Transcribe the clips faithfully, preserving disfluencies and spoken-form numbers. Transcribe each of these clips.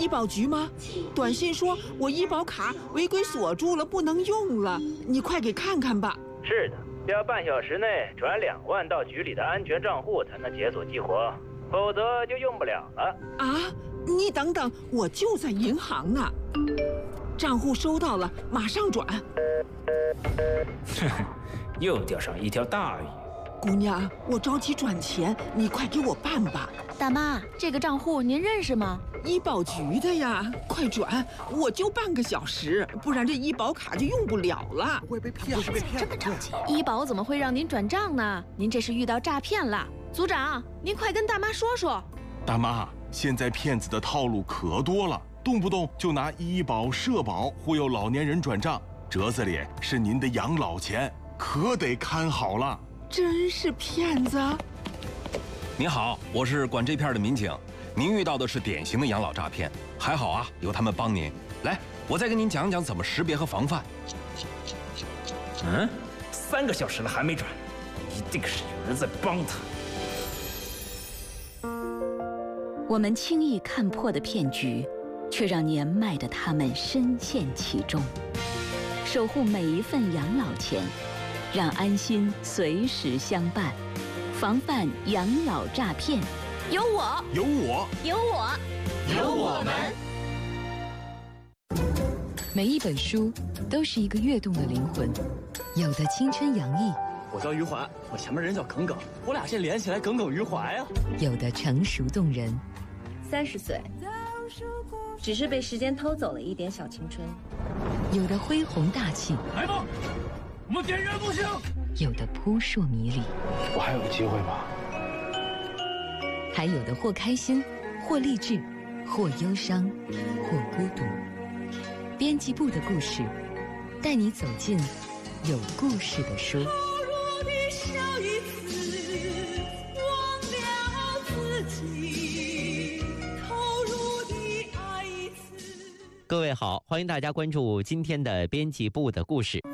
医保局吗？短信说我医保卡违规锁住了，不能用了，你快给看看吧。 是的，要半小时内转两万到局里的安全账户才能解锁激活，否则就用不了了。 啊，你等等，我就在银行呢。账户收到了，马上转。 又钓上一条大鱼。 姑娘，我着急转钱，你快给我办吧。 大妈，这个账户您认识吗？ 医保局的呀，快转！我就半个小时，不然这医保卡就用不了了。 会被骗，会被骗。 这么着急？医保怎么会让您转账呢？您这是遇到诈骗了。组长，您快跟大妈说说。 大妈，现在骗子的套路可多了，动不动就拿医保、社保忽悠老年人转账，折子里是您的养老钱，可得看好了。 真是骗子！ 您好，我是管这片的民警。您遇到的是典型的养老诈骗，还好啊，有他们帮您。来，我再跟您讲讲怎么识别和防范。 嗯，三个小时了还没转，一定是有人在帮他。 我们轻易看破的骗局，却让年迈的他们深陷其中。守护每一份养老钱，让安心随时相伴，防范养老诈骗。 有我， 有我， 有我， 有我们。 每一本书都是一个跃动的灵魂，有的青春洋溢， 我叫余淮，我前面人叫耿耿，我俩这连起来耿耿于怀啊。 有的成熟动人。 三十岁，只是被时间偷走了一点小青春。 有的恢宏大气， 来吧，我们点燃木星。 有的扑朔迷离， 我还有机会吗？ 还有的或开心，或励志，或忧伤，或孤独。编辑部的故事，带你走进有故事的书。 各位好，欢迎大家关注今天的编辑部的故事。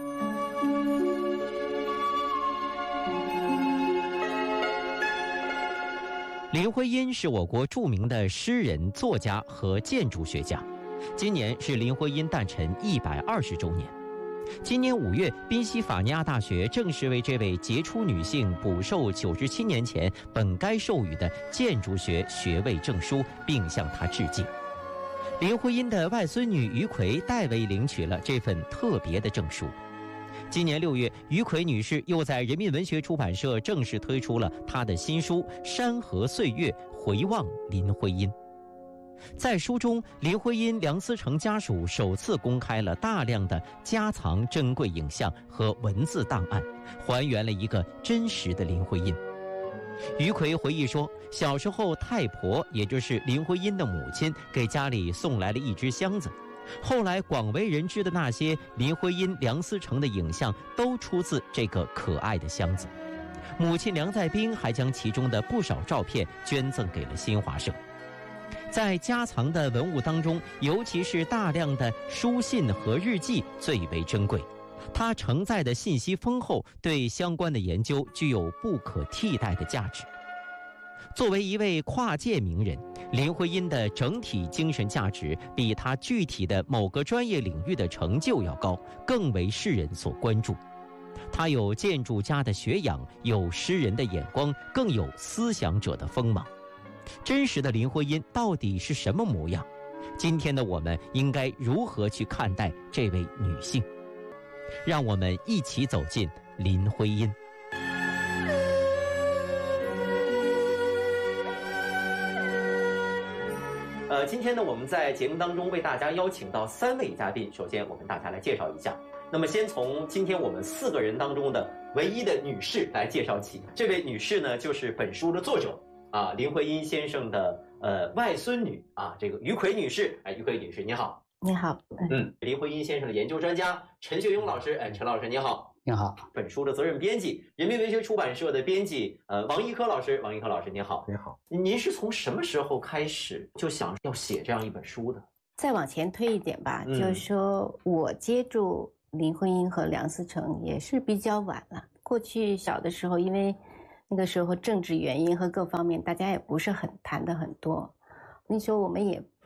林徽因是我国著名的诗人、作家和建筑学家。今年是林徽因诞辰一百二十周年。今年五月，宾夕法尼亚大学正式为这位杰出女性补授九十七年前本该授予的建筑学学位证书，并向她致敬。林徽因的外孙女于葵代为领取了这份特别的证书。今年六月，于葵女士又在人民文学出版社正式推出了她的新书《山河岁月：回望林徽因》。在书中，林徽因、梁思成家属首次公开了大量的家藏珍贵影像和文字档案，还原了一个真实的林徽因。于葵回忆说，小时候太婆，也就是林徽因的母亲，给家里送来了一只箱子。后来广为人知的那些林徽因、梁思成的影像都出自这个可爱的箱子。母亲梁再冰还将其中的不少照片捐赠给了新华社。在家藏的文物当中，尤其是大量的书信和日记最为珍贵，它承载的信息丰厚，对相关的研究具有不可替代的价值。作为一位跨界名人，林徽因的整体精神价值比她具体的某个专业领域的成就要高，更为世人所关注。她有建筑家的学养，有诗人的眼光，更有思想者的锋芒。真实的林徽因到底是什么模样？今天的我们应该如何去看待这位女性？让我们一起走进林徽因。呃，今天呢，我们在节目当中为大家邀请到三位嘉宾，首先我跟大家来介绍一下。那么先从今天我们四个人当中的唯一的女士来介绍起。这位女士呢，就是本书的作者啊，林徽因先生的呃外孙女啊，这个于葵女士。哎，于葵女士你好。 你好。 嗯，林徽因先生的研究专家陈学庸老师。哎，陈老师你好。 你好。 本书的责任编辑，人民文学出版社的编辑呃王一科老师。王一科老师你好。 你好。 您是从什么时候开始就想要写这样一本书的？ 再往前推一点吧， 嗯、 就是说我接触林徽因和梁思成也是比较晚了。过去小的时候，因为那个时候政治原因和各方面，大家也不是很谈的很多。那时候我们也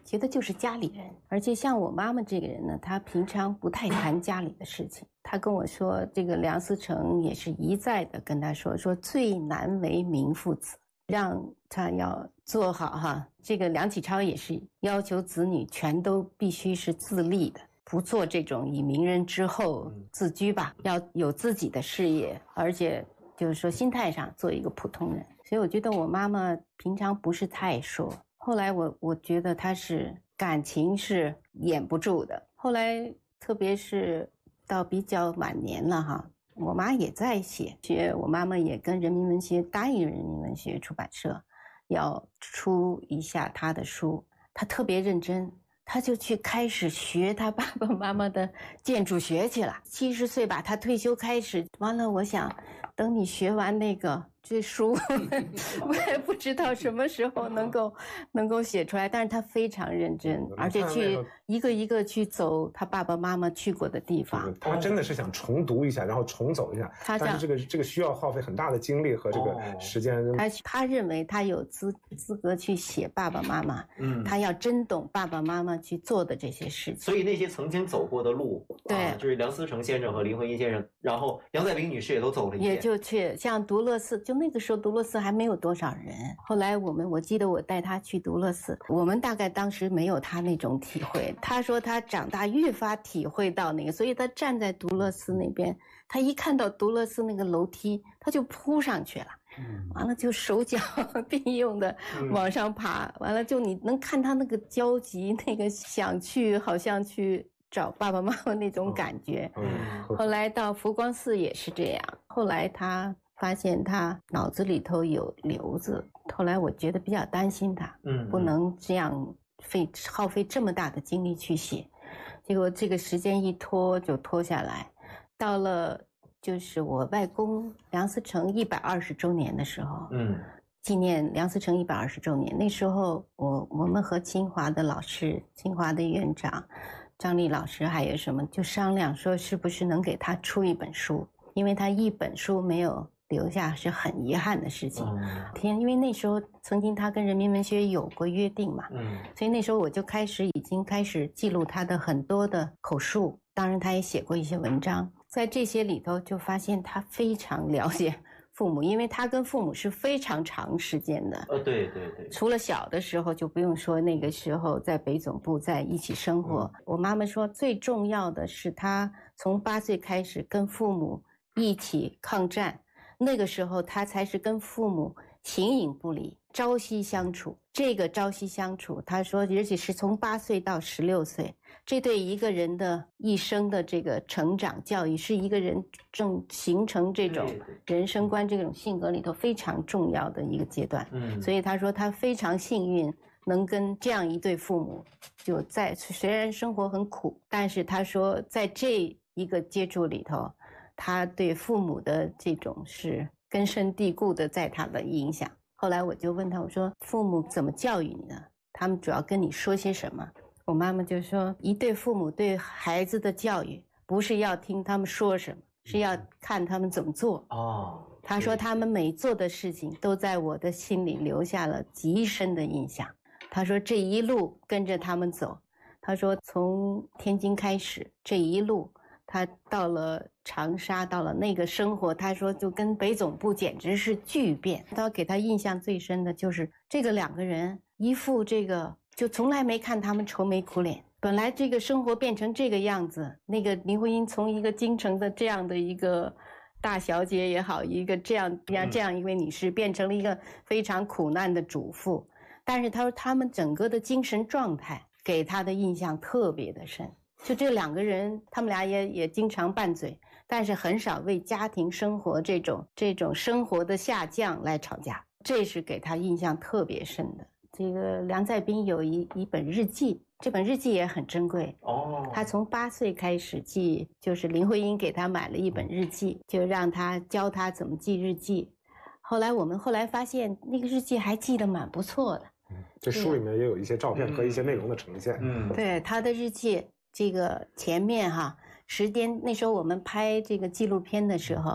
觉得就是家里人。而且像我妈妈这个人呢，她平常不太谈家里的事情。她跟我说，这个梁思成也是一再的跟她说，说最难为民父子，让他要做好哈。这个梁启超也是要求子女全都必须是自立的，不做这种以名人之后自居吧，要有自己的事业，而且就是说心态上做一个普通人。所以我觉得我妈妈平常不是太说，后来我我觉得她是感情是掩不住的。后来特别是到比较晚年了哈，我妈也在写，学我妈妈也跟人民文学答应人民文学出版社要出一下她的书，她特别认真，她就去开始学她爸爸妈妈的建筑学去了。七十岁吧，她退休开始，完了我想等你学完那个这书我也不知道什么时候能够能够写出来，但是他非常认真，而且去一个一个去走他爸爸妈妈去过的地方。 他真的是想重读一下，然后重走一下，但是这个这个需要耗费很大的精力和这个时间。 他他认为他有资资格去写爸爸妈妈，嗯，他要真懂爸爸妈妈去做的这些事情。 所以那些曾经走过的路， 对， 啊、就是梁思成先生和林徽因先生，然后梁再冰女士也都走了一遍， 也就去像独乐寺，就那个时候独乐寺还没有多少人。后来我们我记得我带他去独乐寺，我们大概当时没有他那种体会。他说他长大越发体会到那个，所以他站在独乐寺那边，他一看到独乐寺那个楼梯，他就扑上去了。完了就手脚并用的往上爬，完了就你能看他那个焦急，那个想去好像去找爸爸妈妈那种感觉。后来到佛光寺也是这样，后来他发现他脑子里头有瘤子，后来我觉得比较担心他，嗯，不能这样费耗费这么大的精力去写，结果这个时间一拖就拖下来，到了就是我外公梁思成一百二十周年的时候，嗯，纪念梁思成一百二十周年，那时候我我们和清华的老师、清华的院长张力老师还有什么就商量说，是不是能给他出一本书，因为他一本书没有留下是很遗憾的事情。天，因为那时候曾经他跟人民文学有过约定嘛，嗯，所以那时候我就开始已经开始记录他的很多的口述，当然他也写过一些文章，在这些里头就发现他非常了解父母，因为他跟父母是非常长时间的。呃， 对对对。 除了小的时候就不用说，那个时候在北总部在一起生活。嗯、我妈妈说，最重要的是他从八岁开始跟父母一起抗战，那个时候他才是跟父母形影不离，朝夕相处。这个朝夕相处，他说，而且是从八岁到十六岁。这对一个人的一生的这个成长教育，是一个人正形成这种人生观、这种性格里头非常重要的一个阶段。嗯，所以他说他非常幸运能跟这样一对父母，就在虽然生活很苦，但是他说在这一个接触里头，他对父母的这种是根深蒂固的在他的影响。后来我就问他，我说父母怎么教育你呢？他们主要跟你说些什么？我妈妈就说，一对父母对孩子的教育不是要听他们说什么，是要看他们怎么做。哦，她说他们每做的事情都在我的心里留下了极深的印象。她说这一路跟着他们走，她说从天津开始，这一路她到了长沙，到了那个生活，她说就跟北总部简直是巨变。她给她印象最深的就是这个两个人一副这个就从来没看他们愁眉苦脸，本来这个生活变成这个样子，那个林徽因从一个京城的这样的一个大小姐也好，一个这样这样一位女士，变成了一个非常苦难的主妇。但是她说他们整个的精神状态给她的印象特别的深。就这两个人，他们俩也也经常拌嘴，但是很少为家庭生活这种这种生活的下降来吵架，这是给她印象特别深的。这个梁再冰有一一本日记，这本日记也很珍贵哦。他从八岁开始记，就是林徽因给他买了一本日记，就让他教他怎么记日记。后来我们后来发现，那个日记还记得蛮不错的。 嗯，这书里面也有一些照片和一些内容的呈现。 嗯，对，他的日记这个前面哈，时间那时候我们拍这个纪录片的时候，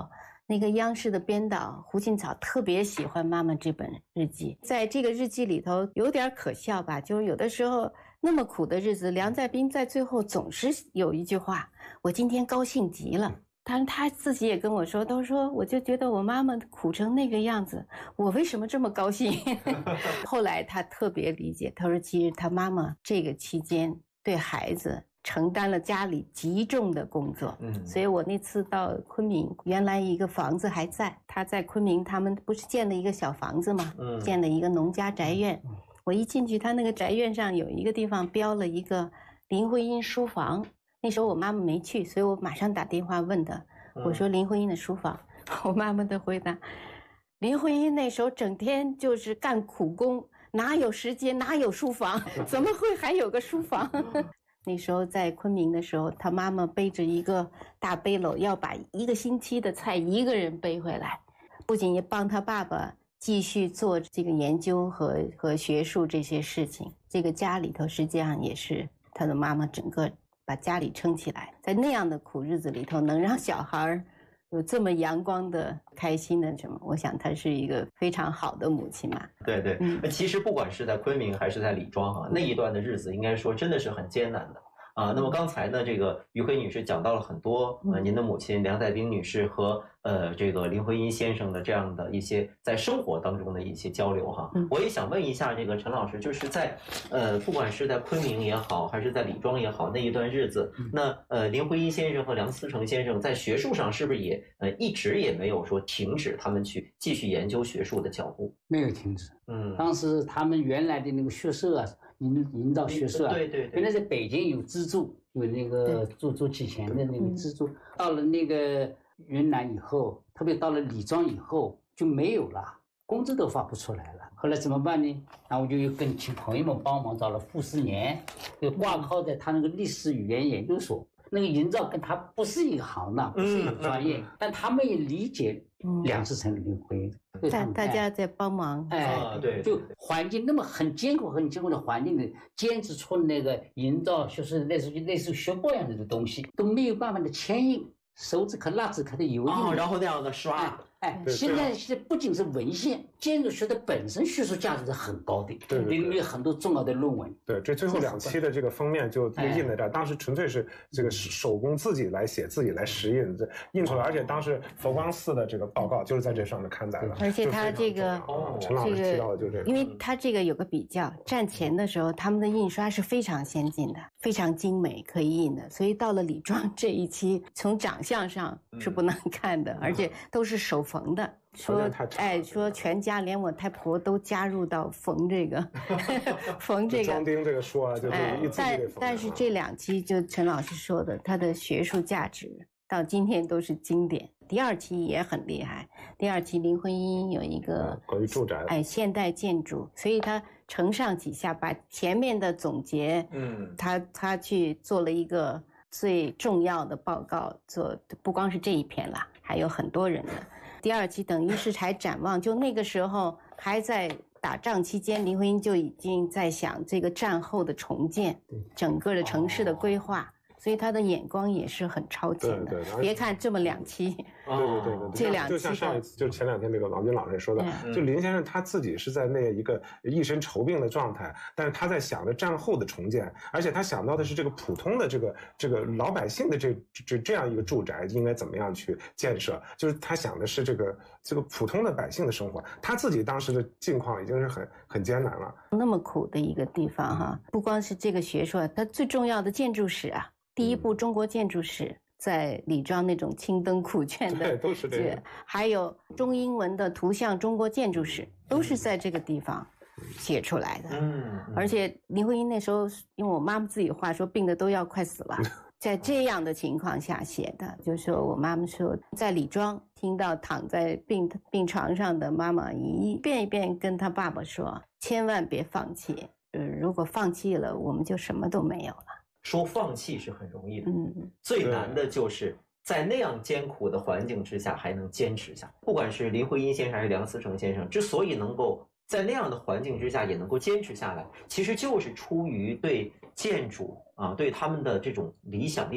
那个央视的编导胡锦草特别喜欢妈妈这本日记，在这个日记里头有点可笑吧，就是有的时候那么苦的日子，梁再斌在最后总是有一句话：“我今天高兴极了。”但是他自己也跟我说，都说我就觉得我妈妈苦成那个样子，我为什么这么高兴？后来他特别理解，他说其实他妈妈这个期间对孩子承担了家里极重的工作。嗯，所以我那次到昆明，原来一个房子还在，他在昆明他们不是建了一个小房子吗？嗯，建了一个农家宅院。我一进去，他那个宅院上有一个地方标了一个林徽因书房。那时候我妈妈没去，所以我马上打电话问她，我说林徽因的书房，我妈妈的回答，林徽因那时候整天就是干苦工，哪有时间，哪有书房，怎么会还有个书房？那时候在昆明的时候，她妈妈背着一个大背篓，要把一个星期的菜一个人背回来，不仅也帮她爸爸继续做这个研究和和学术这些事情，这个家里头实际上也是她的妈妈整个把家里撑起来，在那样的苦日子里头，能让小孩有这么阳光的、开心的什么，我想她是一个非常好的母亲嘛。 对对，嗯、其实不管是在昆明还是在李庄哈、啊，那一段的日子，应该说真的是很艰难的。啊，那么刚才呢，这个于辉女士讲到了很多，呃，您的母亲梁再冰女士和呃这个林徽因先生的这样的一些在生活当中的一些交流哈。我也想问一下这个陈老师，就是在呃不管是在昆明也好，还是在李庄也好，那一段日子，那呃林徽因先生和梁思成先生在学术上是不是也呃一直也没有说停止他们去继续研究学术的脚步？ 没有停止。 嗯， 当时他们原来的那个学社啊。营营造学社啊， 对对对， 原来在北京有资助，有那个做做几钱的那个资助，到了那个云南以后，特别到了李庄以后就没有了，工资都发不出来了。后来怎么办呢？然后我就又跟请朋友们帮忙找了傅斯年，就挂靠在他那个历史语言研究所。那个营造跟他不是一个行当，不是一个专业，但他们也理解梁思成、林徽因。 大大家在帮忙， 哎，对，就环境那么很艰苦、很艰苦的环境里，坚持出那个营造，就是类似于类似于学报样的东西，都没有办法的牵引，手指刻、蜡纸刻的油印， 哦，然后那样的刷。 哎，现在现在不仅是文献，建筑学的本身学术价值是很高的， 对， 里面有很多重要的论文。 对，这最后两期的这个封面就印在这儿，当时纯粹是这个手工自己来写、自己来实印，这印出来，而且当时佛光寺的这个报告就是在这上面刊载的。 而且他这个， 陈老师提到的就这个， 因为他这个有个比较，战前的时候他们的印刷是非常先进的，非常精美，可以印的，所以到了李庄这一期，从长相上是不能看的，而且都是手缝的。说哎，说全家连我太婆都加入到缝这个，缝这个装钉这个说啊，就是一字一但但是这两期就陈老师说的，它的学术价值到今天都是经典。第二期也很厉害，第二期林徽因有一个关于住宅， 哎，现代建筑，所以他承上启下，把前面的总结，嗯，他他去做了一个最重要的报告，做不光是这一篇啦，还有很多人的。第二期等于是才展望，就那个时候还在打仗期间，林徽因就已经在想这个战后的重建，整个的城市的规划，所以他的眼光也是很超前的。 对对， 别看这么两期， 对对对对， 这两期就像上一次，就前两天这个王军老师说的，就林先生他自己是在那一个一身愁病的状态，但是他在想着战后的重建，而且他想到的是这个普通的这个这个老百姓的这这这样一个住宅应该怎么样去建设，就是他想的是这个这个普通的百姓的生活，他自己当时的境况已经是很很艰难了。 那么苦的一个地方哈，不光是这个学说，它最重要的建筑史啊，第一部中国建筑史。在李庄那种青灯苦卷的， 对，都是这个， 还有中英文的图像中国建筑史，都是在这个地方写出来的。嗯，而且林徽因那时候用我妈妈自己话说，病的都要快死了，在这样的情况下写的，就是说我妈妈说，在李庄听到躺在病病床上的妈妈一遍一遍跟她爸爸说，千万别放弃，呃，如果放弃了，我们就什么都没有了。 说放弃是很容易的，嗯，最难的就是在那样艰苦的环境之下还能坚持下。不管是林徽因先生还是梁思成先生，之所以能够在那样的环境之下也能够坚持下来，其实就是出于对建筑啊，对他们的这种理想的一种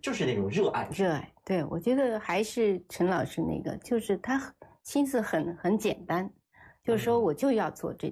就是那种热爱。 热爱，对，我觉得还是陈老师那个，就是他心思很很简单，就是说我就要做这